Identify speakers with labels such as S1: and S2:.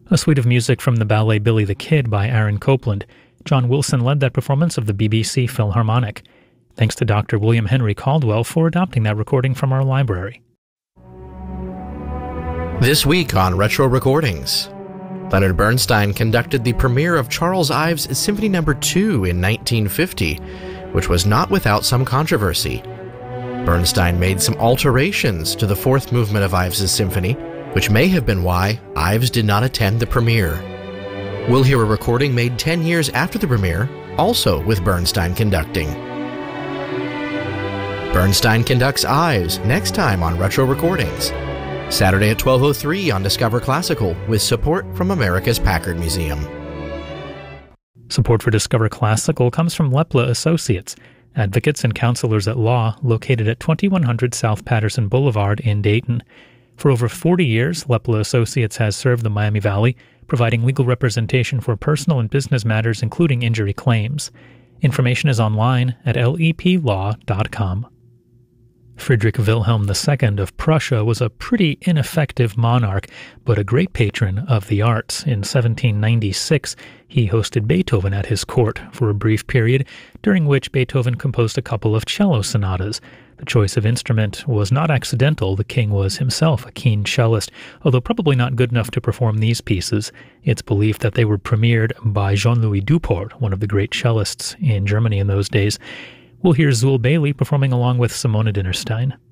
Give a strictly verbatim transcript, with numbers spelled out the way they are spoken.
S1: A suite of music from the ballet Billy the Kid by Aaron Copland. John Wilson led that performance of the B B C Philharmonic. Thanks to Doctor William Henry Caldwell for adopting that recording from our library.
S2: This week on Retro Recordings, Leonard Bernstein conducted the premiere of Charles Ives' Symphony Number two in nineteen fifty, which was not without some controversy. Bernstein made some alterations to the fourth movement of Ives' symphony, which may have been why Ives did not attend the premiere. We'll hear a recording made ten years after the premiere, also with Bernstein conducting. Bernstein conducts Ives next time on Retro Recordings, Saturday at twelve oh three on Discover Classical, with support from America's Packard Museum.
S1: Support for Discover Classical comes from Lepla Associates, advocates and counselors at law located at twenty-one hundred South Patterson Boulevard in Dayton. For over forty years, Lepla Associates has served the Miami Valley, providing legal representation for personal and business matters, including injury claims. Information is online at L E P law dot com. Friedrich Wilhelm the Second of Prussia was a pretty ineffective monarch, but a great patron of the arts. In seventeen ninety-six, he hosted Beethoven at his court for a brief period, during which Beethoven composed a couple of cello sonatas. The choice of instrument was not accidental. The king was himself a keen cellist, although probably not good enough to perform these pieces. It's believed that they were premiered by Jean-Louis Duport, one of the great cellists in Germany in those days. We'll hear Zool Bailey performing along with Simona Dinnerstein.